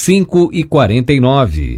5h49.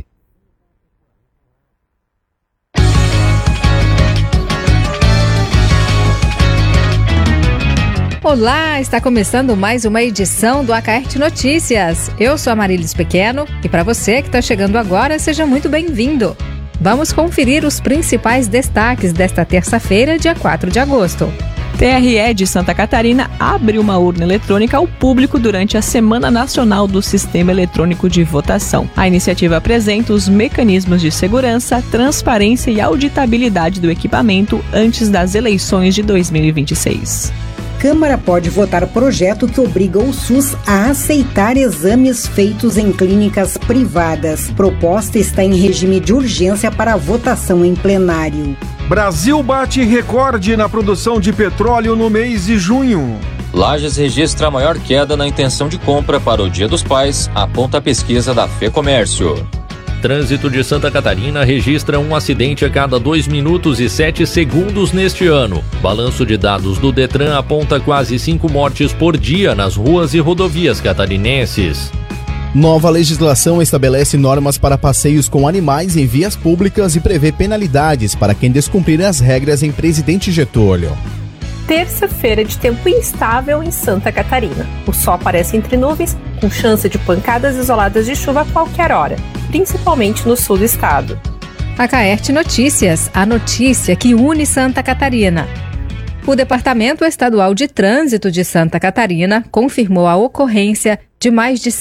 Olá, está começando mais uma edição do Acaerte Notícias. Eu sou a Marilis Pequeno e para você que está chegando agora, seja muito bem-vindo. Vamos conferir os principais destaques desta terça-feira, dia 4 de agosto. TRE de Santa Catarina abre uma urna eletrônica ao público durante a Semana Nacional do Sistema Eletrônico de Votação. A iniciativa apresenta os mecanismos de segurança, transparência e auditabilidade do equipamento antes das eleições de 2026. Câmara pode votar projeto que obriga o SUS a aceitar exames feitos em clínicas privadas. Proposta está em regime de urgência para votação em plenário. Brasil bate recorde na produção de petróleo no mês de junho. Lages registra a maior queda na intenção de compra para o Dia dos Pais, aponta a pesquisa da FEComércio. Trânsito de Santa Catarina registra um acidente a cada 2 minutos e 7 segundos neste ano. Balanço de dados do Detran aponta quase 5 mortes por dia nas ruas e rodovias catarinenses. Nova legislação estabelece normas para passeios com animais em vias públicas e prevê penalidades para quem descumprir as regras em Presidente Getúlio. Terça-feira de tempo instável em Santa Catarina. O sol aparece entre nuvens, com chance de pancadas isoladas de chuva a qualquer hora, principalmente no sul do estado. Acaerte Notícias, a notícia que une Santa Catarina. O Departamento Estadual de Trânsito de Santa Catarina confirmou a ocorrência de mais de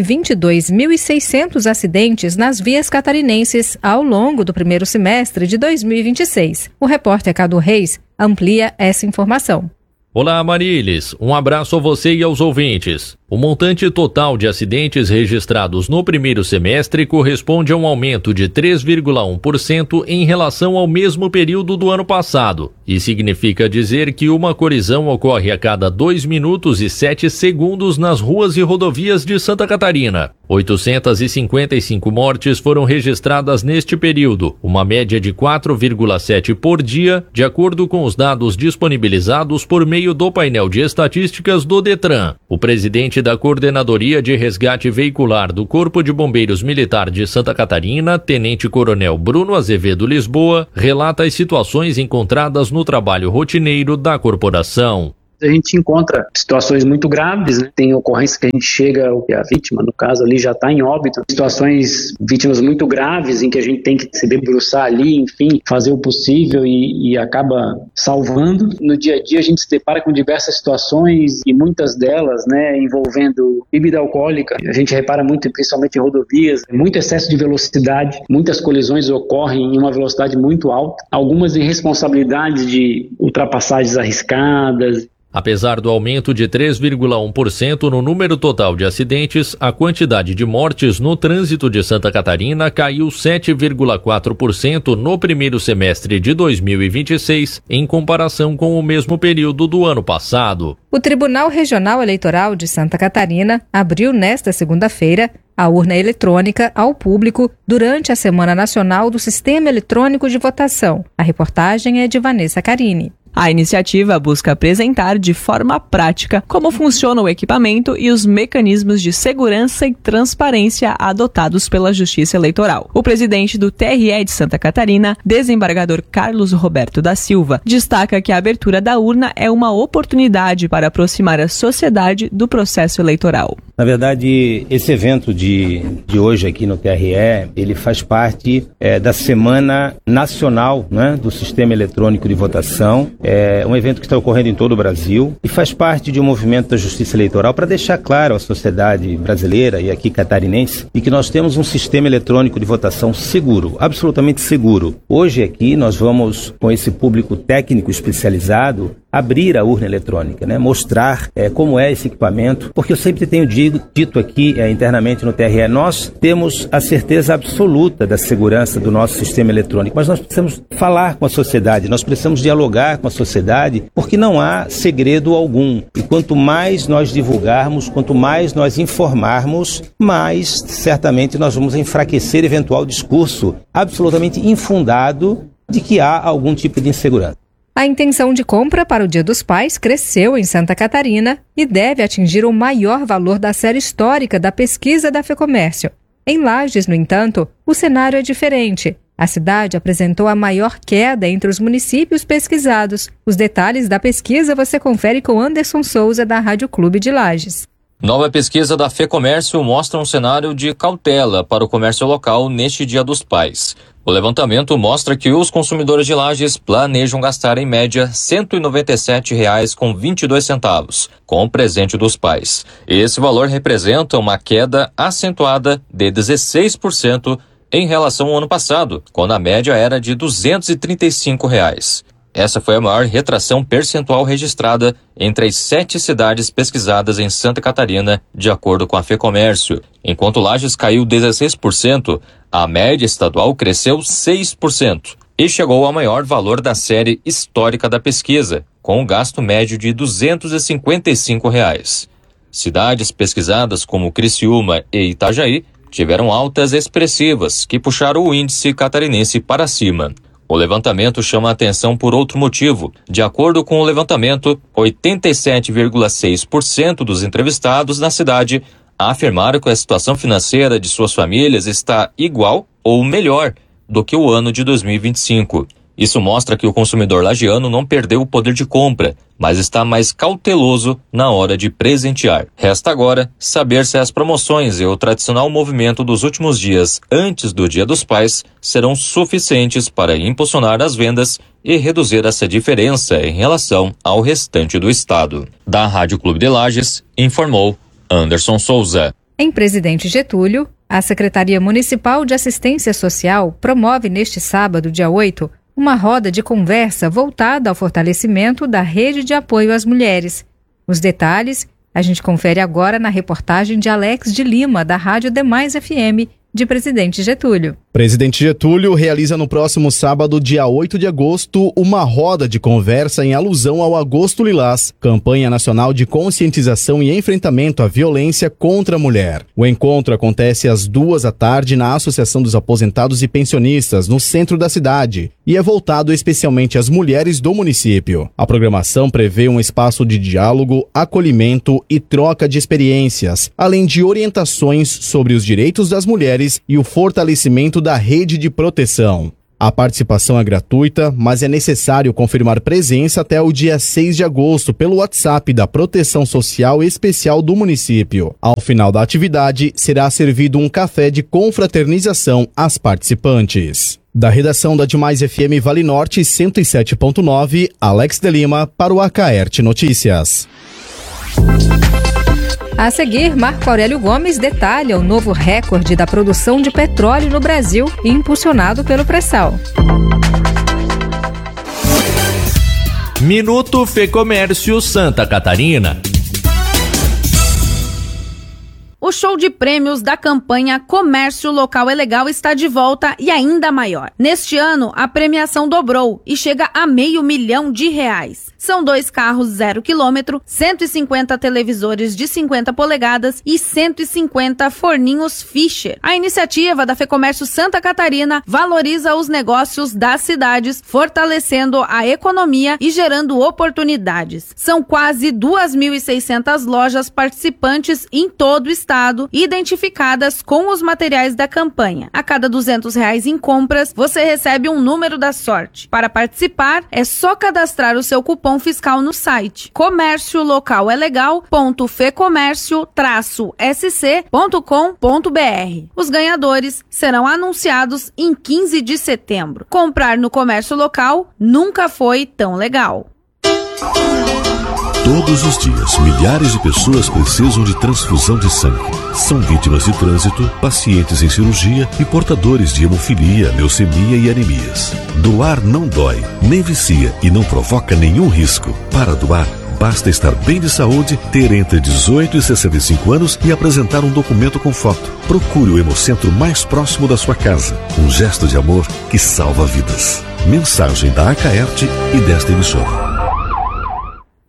122.600 acidentes nas vias catarinenses ao longo do primeiro semestre de 2026. O repórter Cadu Reis amplia essa informação. Olá, Marilis. Um abraço a você e aos ouvintes. O montante total de acidentes registrados no primeiro semestre corresponde a um aumento de 3,1% em relação ao mesmo período do ano passado. E significa dizer que uma colisão ocorre a cada 2 minutos e 7 segundos nas ruas e rodovias de Santa Catarina. 855 mortes foram registradas neste período, uma média de 4,7 por dia, de acordo com os dados disponibilizados por meio do painel de estatísticas do Detran. O presidente da Coordenadoria de Resgate Veicular do Corpo de Bombeiros Militar de Santa Catarina, Tenente Coronel Bruno Azevedo Lisboa, relata as situações encontradas no trabalho rotineiro da corporação. A gente encontra situações muito graves, né? Tem ocorrência que a gente chega, a vítima, no caso ali, já está em óbito. Situações, vítimas muito graves, em que a gente tem que se debruçar ali, enfim, fazer o possível e acaba salvando. No dia a dia a gente se depara com diversas situações e muitas delas, né, envolvendo bebida alcoólica. A gente repara muito, principalmente em rodovias, muito excesso de velocidade, muitas colisões ocorrem em uma velocidade muito alta, algumas irresponsabilidades de ultrapassagens arriscadas. Apesar do aumento de 3,1% no número total de acidentes, a quantidade de mortes no trânsito de Santa Catarina caiu 7,4% no primeiro semestre de 2026, em comparação com o mesmo período do ano passado. O Tribunal Regional Eleitoral de Santa Catarina abriu nesta segunda-feira a urna eletrônica ao público durante a Semana Nacional do Sistema Eletrônico de Votação. A reportagem é de Vanessa Carini. A iniciativa busca apresentar de forma prática como funciona o equipamento e os mecanismos de segurança e transparência adotados pela Justiça Eleitoral. O presidente do TRE de Santa Catarina, desembargador Carlos Roberto da Silva, destaca que a abertura da urna é uma oportunidade para aproximar a sociedade do processo eleitoral. Na verdade, esse evento de hoje aqui no TRE, ele faz parte da Semana Nacional, né, do Sistema Eletrônico de Votação. É um evento que está ocorrendo em todo o Brasil e faz parte de um movimento da Justiça Eleitoral para deixar claro à sociedade brasileira e aqui catarinense de que nós temos um sistema eletrônico de votação seguro, absolutamente seguro. Hoje aqui nós vamos, com esse público técnico especializado, abrir a urna eletrônica, né? Mostrar como é esse equipamento, porque eu sempre tenho dito aqui internamente no TRE, nós temos a certeza absoluta da segurança do nosso sistema eletrônico, mas nós precisamos falar com a sociedade, nós precisamos dialogar com a sociedade, porque não há segredo algum. E quanto mais nós divulgarmos, quanto mais nós informarmos, mais certamente nós vamos enfraquecer eventual discurso absolutamente infundado de que há algum tipo de insegurança. A intenção de compra para o Dia dos Pais cresceu em Santa Catarina e deve atingir o maior valor da série histórica da pesquisa da FEComércio. Em Lages, no entanto, o cenário é diferente. A cidade apresentou a maior queda entre os municípios pesquisados. Os detalhes da pesquisa você confere com Anderson Souza, da Rádio Clube de Lages. Nova pesquisa da FEComércio mostra um cenário de cautela para o comércio local neste Dia dos Pais. O levantamento mostra que os consumidores de Lages planejam gastar em média R$ 197,22 com o presente dos pais. Esse valor representa uma queda acentuada de 16% em relação ao ano passado, quando a média era de R$ 235. Essa foi a maior retração percentual registrada entre as 7 cidades pesquisadas em Santa Catarina, de acordo com a FEComércio. Enquanto Lages caiu 16%, a média estadual cresceu 6% e chegou ao maior valor da série histórica da pesquisa, com um gasto médio de R$ 255. Cidades pesquisadas como Criciúma e Itajaí tiveram altas expressivas que puxaram o índice catarinense para cima. O levantamento chama a atenção por outro motivo. De acordo com o levantamento, 87,6% dos entrevistados na cidade afirmaram que a situação financeira de suas famílias está igual ou melhor do que o ano de 2025. Isso mostra que o consumidor lagiano não perdeu o poder de compra, mas está mais cauteloso na hora de presentear. Resta agora saber se as promoções e o tradicional movimento dos últimos dias antes do Dia dos Pais serão suficientes para impulsionar as vendas e reduzir essa diferença em relação ao restante do estado. Da Rádio Clube de Lages, informou Anderson Souza. Em Presidente Getúlio, a Secretaria Municipal de Assistência Social promove neste sábado, dia 8, uma roda de conversa voltada ao fortalecimento da rede de apoio às mulheres. Os detalhes a gente confere agora na reportagem de Alex de Lima, da Rádio Demais FM, de Presidente Getúlio. Presidente Getúlio realiza no próximo sábado, dia 8 de agosto, uma roda de conversa em alusão ao Agosto Lilás, campanha nacional de conscientização e enfrentamento à violência contra a mulher. O encontro acontece às 14h na Associação dos Aposentados e Pensionistas, no centro da cidade, e é voltado especialmente às mulheres do município. A programação prevê um espaço de diálogo, acolhimento e troca de experiências, além de orientações sobre os direitos das mulheres e o fortalecimento da rede de proteção. A participação é gratuita, mas é necessário confirmar presença até o dia 6 de agosto pelo WhatsApp da Proteção Social Especial do município. Ao final da atividade, será servido um café de confraternização às participantes. Da redação da Demais FM Vale Norte 107.9, Alex de Lima para o Acaerte Notícias. A seguir, Marco Aurélio Gomes detalha o novo recorde da produção de petróleo no Brasil, impulsionado pelo pré-sal. Minuto FEComércio Santa Catarina. O show de prêmios da campanha Comércio Local é Legal está de volta e ainda maior. Neste ano, a premiação dobrou e chega a R$500 mil. São 2 carros 0 km, 150 televisores de 50 polegadas e 150 forninhos Fischer. A iniciativa da FEComércio Santa Catarina valoriza os negócios das cidades, fortalecendo a economia e gerando oportunidades. São quase 2.600 lojas participantes em todo o estado, identificadas com os materiais da campanha. A cada R$200 em compras, você recebe um número da sorte. Para participar, é só cadastrar o seu cupom fiscal no site comerciolocalegal.fecomércio-sc.com.br. Os ganhadores serão anunciados em 15 de setembro. Comprar no comércio local nunca foi tão legal. Todos os dias, milhares de pessoas precisam de transfusão de sangue. São vítimas de trânsito, pacientes em cirurgia e portadores de hemofilia, leucemia e anemias. Doar não dói, nem vicia e não provoca nenhum risco. Para doar, basta estar bem de saúde, ter entre 18 e 65 anos e apresentar um documento com foto. Procure o hemocentro mais próximo da sua casa. Um gesto de amor que salva vidas. Mensagem da Acaerte e desta emissora.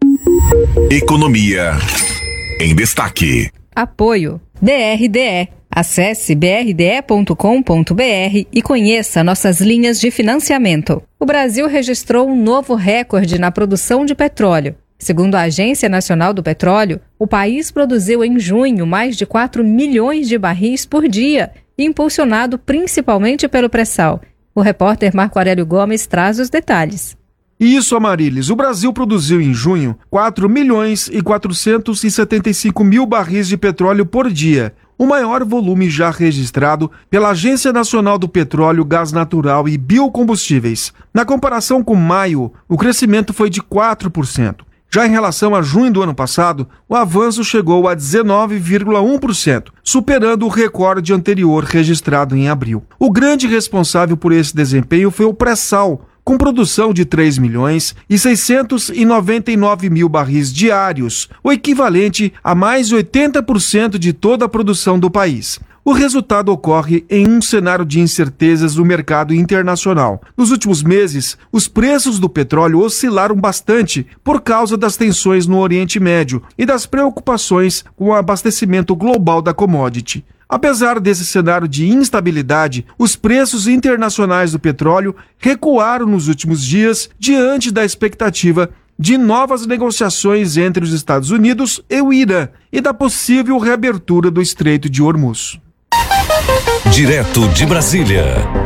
Economia em destaque. Apoio DRDE. Acesse brde.com.br e conheça nossas linhas de financiamento. O Brasil registrou um novo recorde na produção de petróleo. Segundo a Agência Nacional do Petróleo, o país produziu em junho mais de 4 milhões de barris por dia, impulsionado principalmente pelo pré-sal. O repórter Marco Aurélio Gomes traz os detalhes. Isso, Amarilis. O Brasil produziu em junho 4 milhões e 475 mil barris de petróleo por dia, o maior volume já registrado pela Agência Nacional do Petróleo, Gás Natural e Biocombustíveis. Na comparação com maio, o crescimento foi de 4%. Já em relação a junho do ano passado, o avanço chegou a 19,1%, superando o recorde anterior registrado em abril. O grande responsável por esse desempenho foi o pré-sal, com produção de 3 milhões e 699 mil barris diários, o equivalente a mais de 80% de toda a produção do país. O resultado ocorre em um cenário de incertezas no mercado internacional. Nos últimos meses, os preços do petróleo oscilaram bastante por causa das tensões no Oriente Médio e das preocupações com o abastecimento global da commodity. Apesar desse cenário de instabilidade, os preços internacionais do petróleo recuaram nos últimos dias diante da expectativa de novas negociações entre os Estados Unidos e o Irã e da possível reabertura do Estreito de Hormuz. Direto de Brasília.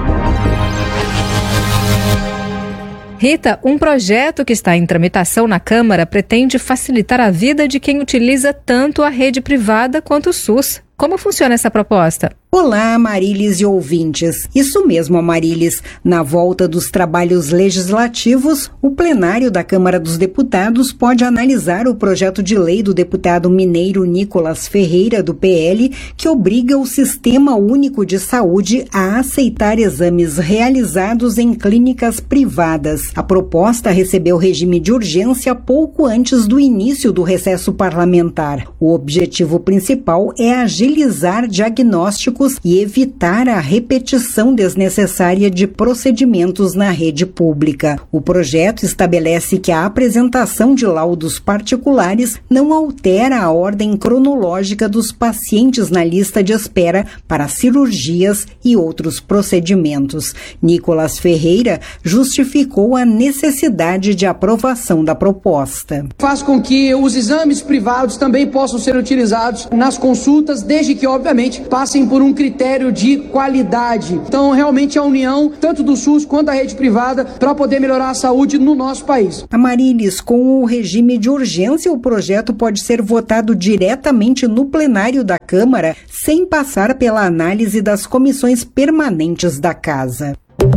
Rita, um projeto que está em tramitação na Câmara pretende facilitar a vida de quem utiliza tanto a rede privada quanto o SUS. Como funciona essa proposta? Olá, Amarilis e ouvintes. Isso mesmo, Amarilis. Na volta dos trabalhos legislativos, o plenário da Câmara dos Deputados pode analisar o projeto de lei do deputado mineiro Nicolas Ferreira, do PL, que obriga o Sistema Único de Saúde a aceitar exames realizados em clínicas privadas. A proposta recebeu regime de urgência pouco antes do início do recesso parlamentar. O objetivo principal é agilizar diagnósticos e evitar a repetição desnecessária de procedimentos na rede pública. O projeto estabelece que a apresentação de laudos particulares não altera a ordem cronológica dos pacientes na lista de espera para cirurgias e outros procedimentos. Nicolas Ferreira justificou a necessidade de aprovação da proposta. Faz com que os exames privados também possam ser utilizados nas consultas, desde que, obviamente, passem por um critério de qualidade. Então, realmente, a união, tanto do SUS quanto da rede privada, para poder melhorar a saúde no nosso país. Amarilis, com o regime de urgência, o projeto pode ser votado diretamente no plenário da Câmara, sem passar pela análise das comissões permanentes da Casa.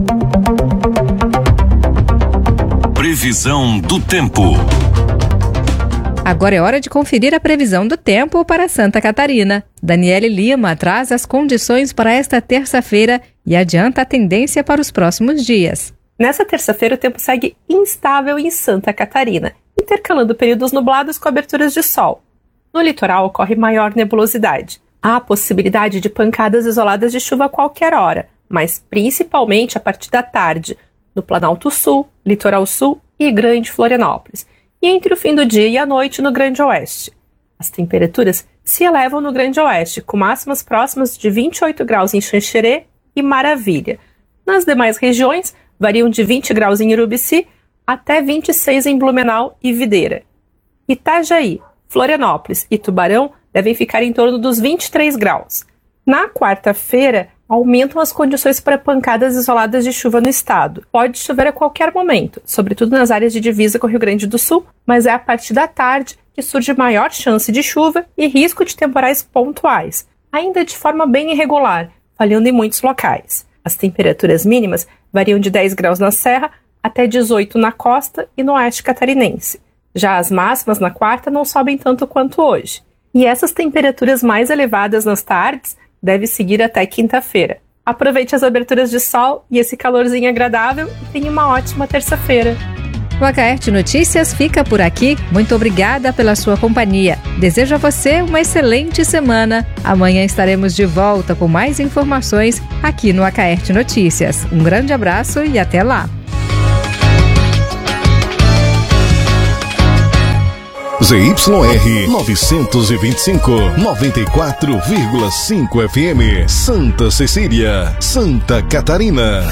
Previsão do tempo. Agora é hora de conferir a previsão do tempo para Santa Catarina. Daniele Lima traz as condições para esta terça-feira e adianta a tendência para os próximos dias. Nessa terça-feira, o tempo segue instável em Santa Catarina, intercalando períodos nublados com aberturas de sol. No litoral ocorre maior nebulosidade. Há a possibilidade de pancadas isoladas de chuva a qualquer hora, mas principalmente a partir da tarde, no Planalto Sul, Litoral Sul e Grande Florianópolis, e entre o fim do dia e a noite no Grande Oeste. As temperaturas se elevam no Grande Oeste, com máximas próximas de 28 graus em Xanxerê e Maravilha. Nas demais regiões, variam de 20 graus em Urubici até 26 em Blumenau e Videira. Itajaí, Florianópolis e Tubarão devem ficar em torno dos 23 graus. Na quarta-feira, aumentam as condições para pancadas isoladas de chuva no estado. Pode chover a qualquer momento, sobretudo nas áreas de divisa com o Rio Grande do Sul, mas é a partir da tarde que surge maior chance de chuva e risco de temporais pontuais, ainda de forma bem irregular, falhando em muitos locais. As temperaturas mínimas variam de 10 graus na Serra até 18 na costa e no oeste catarinense. Já as máximas na quarta não sobem tanto quanto hoje. E essas temperaturas mais elevadas nas tardes devem seguir até quinta-feira. Aproveite as aberturas de sol e esse calorzinho agradável e tenha uma ótima terça-feira. O Acaerte Notícias fica por aqui. Muito obrigada pela sua companhia. Desejo a você uma excelente semana. Amanhã estaremos de volta com mais informações aqui no Acaerte Notícias. Um grande abraço e até lá. ZYR 925, 94,5 FM, Santa Cecília, Santa Catarina.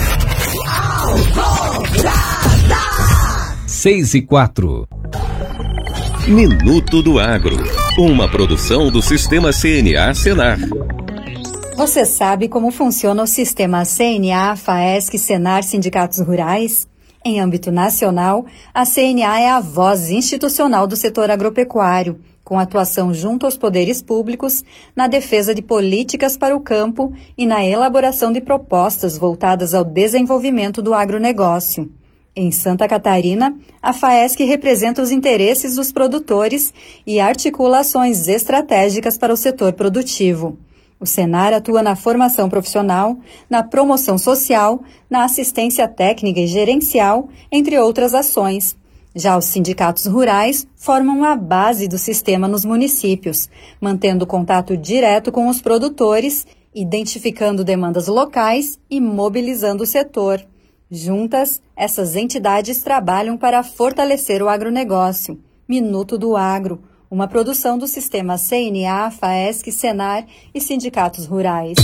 6:04. Minuto do Agro, uma produção do Sistema CNA Senar. Você sabe como funciona o sistema CNA, FAESC, Senar, Sindicatos Rurais? Em âmbito nacional, a CNA é a voz institucional do setor agropecuário, com atuação junto aos poderes públicos, na defesa de políticas para o campo e na elaboração de propostas voltadas ao desenvolvimento do agronegócio. Em Santa Catarina, a FAESC representa os interesses dos produtores e articula ações estratégicas para o setor produtivo. O Senar atua na formação profissional, na promoção social, na assistência técnica e gerencial, entre outras ações. Já os sindicatos rurais formam a base do sistema nos municípios, mantendo contato direto com os produtores, identificando demandas locais e mobilizando o setor. Juntas, essas entidades trabalham para fortalecer o agronegócio. Minuto do Agro, uma produção do sistema CNA, FAESC, Senar e sindicatos rurais.